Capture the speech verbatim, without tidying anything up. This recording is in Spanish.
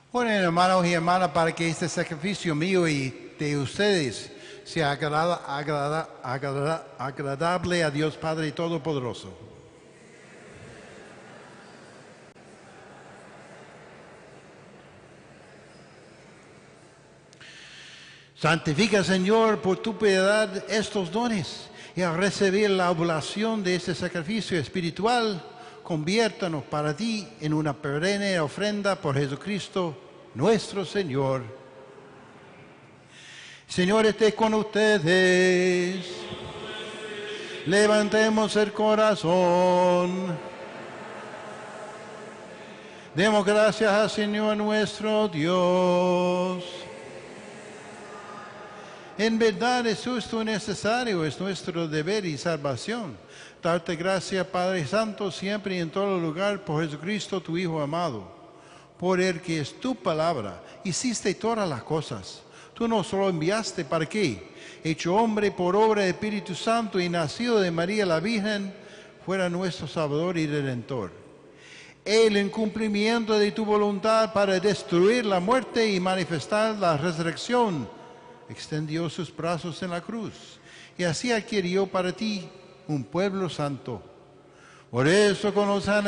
Oren, hermanos y hermanas, para que este sacrificio mío y de ustedes sea agrada- agrada- agrada- agradable a Dios Padre Todopoderoso. Santifica, Señor, por tu piedad estos dones, y al recibir la oblación de este sacrificio espiritual, conviértanos para ti en una perenne ofrenda por Jesucristo, nuestro Señor. Señor, esté con ustedes. Levantemos el corazón. Demos gracias al Señor nuestro Dios. En verdad es justo y necesario, es nuestro deber y salvación. Darte gracias, Padre Santo, siempre y en todo lugar, por Jesucristo, tu Hijo amado. Por el que es tu palabra, hiciste todas las cosas. Tú nos lo enviaste para que, hecho hombre por obra del Espíritu Santo y nacido de María la Virgen, fuera nuestro Salvador y Redentor. Él, en cumplimiento de tu voluntad para destruir la muerte y manifestar la resurrección, extendió sus brazos en la cruz y así adquirió para ti un pueblo santo. Por eso, con los